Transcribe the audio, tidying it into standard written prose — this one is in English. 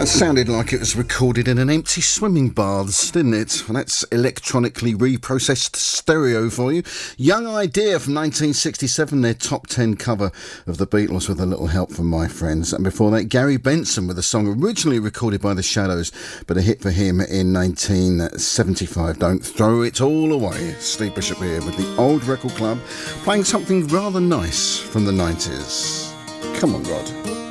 That sounded like it was recorded in an empty swimming baths, didn't it? Well, that's electronically reprocessed stereo for you. Young Idea from 1967, their top 10 cover of the Beatles with a little help from my friends. And before that, Gary Benson with a song originally recorded by the Shadows, but a hit for him in 1975. Don't Throw It All Away. Steve Bishop here with the Old Record Club, playing something rather nice from the 90s. Come on, Rod.